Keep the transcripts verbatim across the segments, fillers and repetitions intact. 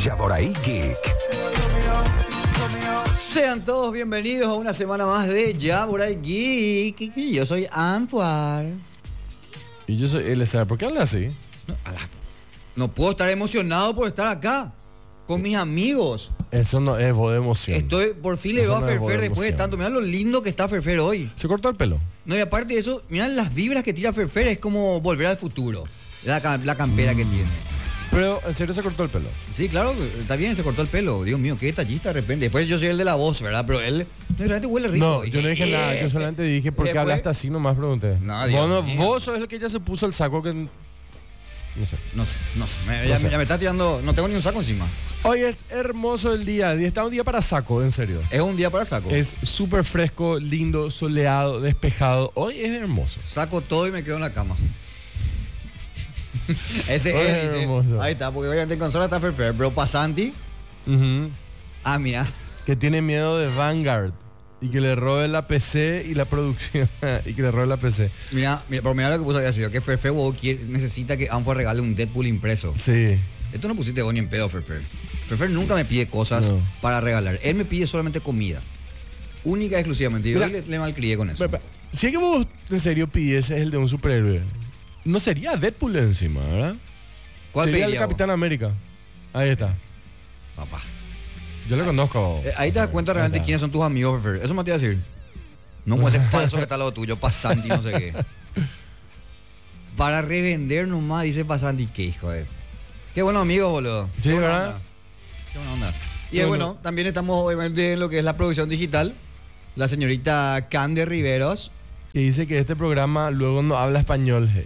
Yaboray Geek. Sean todos bienvenidos a una semana más de Yaboray Geek. Y yo soy Anfuar. Y yo soy L S R. ¿Por qué hablas así? No, a la- no puedo estar emocionado por estar acá con mis amigos. Eso no es voz de emoción. Estoy, por fin le Eso veo a no es voz Ferfer de después de emoción. tanto. Mirá lo lindo que está Ferfer hoy. Se cortó el pelo. No, y aparte de eso, mirá las vibras que tira Ferfer. Es como volver al futuro. La, cam- la campera que tiene. Pero en serio se cortó el pelo. Sí, claro, está bien, se cortó el pelo. Dios mío, qué detallista de repente. Después yo soy el de la voz, ¿verdad? Pero él no, realmente huele rico. No, yo no dije nada. Yo solamente dije por qué Después- hablaste así, nomás pregunté. No, Dios vos, no- mío. vos sos el que ya se puso el saco que... No sé. No sé, no sé. Me- No ya, sé. ya me está tirando. No tengo ni un saco encima. Hoy es hermoso el día. Y está un día para saco, en serio. Es un día para saco. Es súper fresco, lindo, soleado, despejado. Hoy es hermoso. Saco todo y me quedo en la cama. Ese Hoy es, es dice. hermoso. Ahí está, porque obviamente en consola está Ferfer, pero Pasanti. Ujú. Ah, mira. Que tiene miedo de Vanguard. Y que le robe la P C y la producción. Y que le robe la P C. Mira, mira, pero mira lo que puso había sido que Ferfer vos quiere- necesita que Anfo regale un Deadpool impreso. Sí. Esto no pusiste vos ni en pedo, Ferfer. Ferfer nunca me pide cosas No. para regalar. Él me pide solamente comida. Única y exclusivamente. Y yo Mira, le, le malcrié con eso. Pero, pero, si es que vos en serio pidieses el de un superhéroe, no sería Deadpool encima, ¿verdad? ¿Cuál sería el pediría vos? Capitán América. Ahí está. Papá. Yo le conozco. Eh, Ahí te das cuenta Ahí realmente está. quiénes son tus amigos, Ferfer. Eso me te iba a decir. No como ese falso que está al lado tuyo, Pasanti, no sé qué. Para revender nomás, dice Pasanti. Qué hijo de... Qué buenos amigos, boludo. Sí, Qué buena ¿verdad? onda. Qué buena onda. Y Bueno. bueno, también estamos obviamente en lo que es la producción digital. La señorita Cande Riveros. Que dice que este programa luego no habla español. Hey.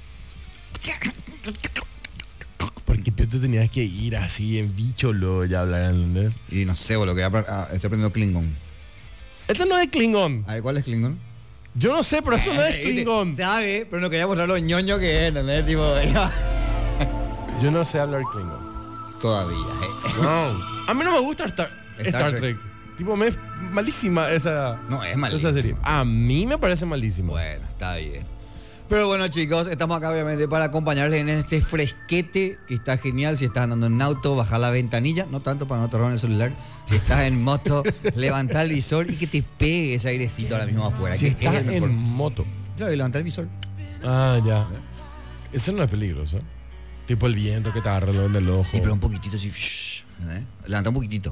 Porque tú te tenías que ir así en bicho luego ya hablar, ¿entendés? Y no sé, boludo, que ya apre- ah, estoy aprendiendo Klingon. Esto no es Klingon. A ver, ¿cuál es Klingon? Yo no sé, pero eso no es Eh, Klingon. Sabe, pero no quería mostrar lo ñoño que es, ¿entendés? Tipo, Yo no sé hablar Klingon. todavía, eh. No. A mí no me gusta Star, Star Star Trek. Trek. Tipo, me es malísima esa, No, es malísimo. esa serie. A mí me parece malísima. Bueno, está bien. Pero bueno, chicos, estamos acá obviamente para acompañarles en este fresquete que está genial. Si estás andando en auto, baja la ventanilla, no tanto para no te roben el celular. Si estás en moto, levanta el visor y que te pegue ese airecito ahora mismo afuera. Si que estás es el mejor. en moto. Claro, y levanta el visor. Ah, ya. Eso no es peligroso. Tipo el viento que te agarra en el ojo. Y pero un poquitito así. shh, ¿eh? Levanta un poquitito.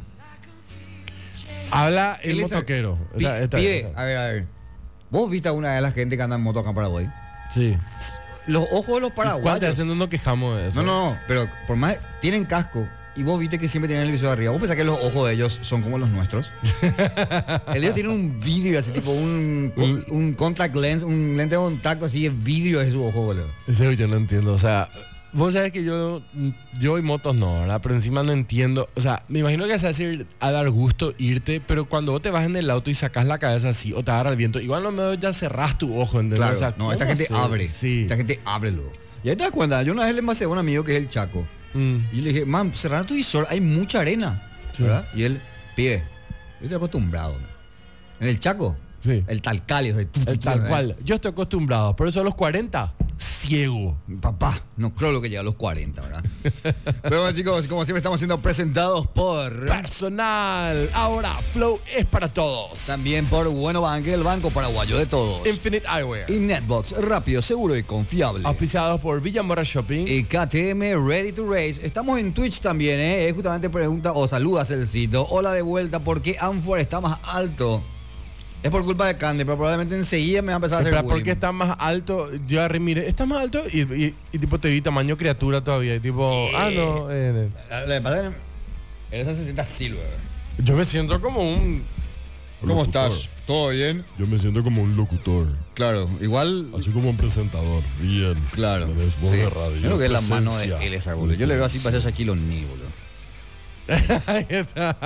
Habla el Él es- motoquero. Pi- Esta- esta- Pibe, esta. a ver, a ver. ¿Vos viste a una de las gente que anda en moto acá en Paraguay? Sí. Los ojos de los ¿Cuántas paraguayos. veces no nos quejamos de eso? No, no, no, pero por más tienen casco y vos viste que siempre tienen el visor arriba. ¿Vos pensás que los ojos de ellos son como los nuestros? El de ellos tiene un vidrio así, tipo un, un, un contact lens, un lente de contacto así de vidrio de su ojo, boludo. En serio, yo no entiendo. O sea, vos sabés que yo, yo y motos no, ¿verdad? Pero encima no entiendo. O sea, me imagino que se hace a dar gusto irte, pero cuando vos te vas en el auto y sacás la cabeza así o te agarra el viento, igual no me ya cerrás tu ojo, ¿entendés? Claro, O sea, no, esta ¿cómo gente hacer? abre. Sí. Esta gente abre luego. Y ahí te das cuenta, yo una vez le pasé a un amigo que es el Chaco. Mm. Y le dije, man, cerrar tu visor, hay mucha arena. Sí. ¿Verdad? Y él, pibe, yo estoy acostumbrado. ¿no? En el Chaco, Sí. el talcalio. El tal cual. Yo estoy acostumbrado. Por eso a los cuarenta, ciego. Papá, no creo lo que llega a los cuarenta, ¿verdad? Pero bueno, chicos, como siempre estamos siendo presentados por... Personal. Ahora, Flow es para todos. También por Bueno Bank, el banco paraguayo de todos. Infinite Eyewear. Y Netbox, rápido, seguro y confiable. Auspiciados por Villamora Shopping. Y K T M Ready to Race. Estamos en Twitch también, ¿eh? Es justamente pregunta o saluda Celcito. Hola de vuelta, ¿por qué Anfuar está más alto? Es por culpa de Cande, pero probablemente enseguida me va a empezar a hacer Espera, bullying. porque está más alto. Yo agarré, mire, está más alto y, y- y tipo te vi tamaño criatura todavía. Y tipo, ah, no. eh, Lo que pasa es que él se sienta así, luego. yo me siento como un. ¿Cómo locutor. estás? ¿Todo bien? Yo me siento como un locutor. Claro, igual... Así como un presentador. Bien. Claro. Tenés voz Sí. de radio. Creo que es la mano de presencia. él esa, boludo. Yo le veo así para hacer Shaquille O'Neal, boludo. Ahí está.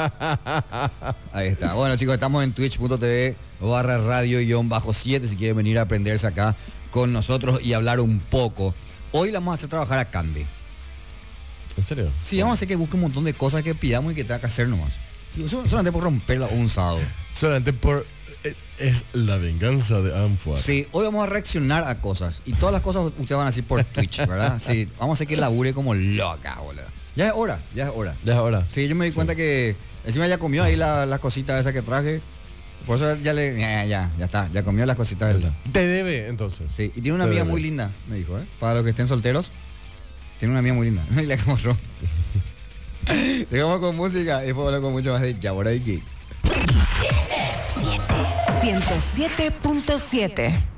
Ahí está. Bueno, chicos, estamos en twitch.tv barra radio guión bajo siete si quieren venir a aprenderse acá con nosotros y hablar un poco. Hoy la vamos a hacer trabajar a Cande. ¿En serio? Sí, vamos a hacer que busque un montón de cosas que pidamos y que tenga que hacer nomás. Sí, eso- solamente por romperla un sábado. Solamente por eh, es la venganza de Adam Fuad. Sí, hoy vamos a reaccionar a cosas. Y todas las cosas ustedes van a decir por Twitch, ¿verdad? Sí, vamos a hacer que labure como loca, boludo. Ya es hora, ya es hora. Ya es hora. Sí, yo me di cuenta que encima ya comió ahí la- las cositas esas que traje. Por eso ya le. Ya, ya, ya está, ya comió las cositas del. Te debe, entonces. Sí, y tiene una Te amiga debe. muy linda, me dijo, ¿eh? Para los que estén solteros, tiene una amiga muy linda. Y le agarró. Dejamos con música y después hablar con mucho más de Yaboray Geek. ciento siete punto siete